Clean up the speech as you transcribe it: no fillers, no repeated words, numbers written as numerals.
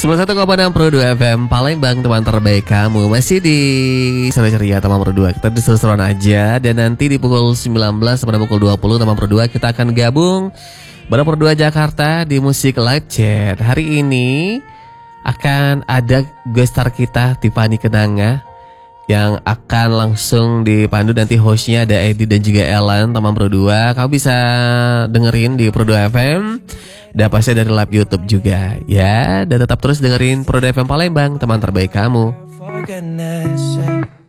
91,6 Pro 2 FM Palembang, teman terbaik kamu. Masih di Sore Ceria teman Pro 2. Kita diseru-seruan aja. Dan nanti di pukul 19 sampai pukul 20 teman Pro 2 kita akan gabung bareng Pro 2 Jakarta di Musik Live Chat. Hari ini akan ada guest star kita, Tiffany Kenanga, yang akan langsung dipandu. Nanti hostnya ada Edi dan juga Ellen, teman Pro 2. Kamu bisa dengerin di Pro 2 FM dan pasti dari live YouTube juga ya. Dan tetap terus dengerin Pro 2 FM Palembang, teman terbaik kamu.